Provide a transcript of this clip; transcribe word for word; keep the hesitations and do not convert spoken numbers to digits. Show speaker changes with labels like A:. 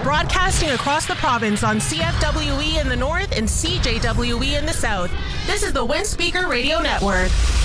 A: Broadcasting across the province on C F W E in the north and C J W E in the south. This is the Windspeaker Radio Network.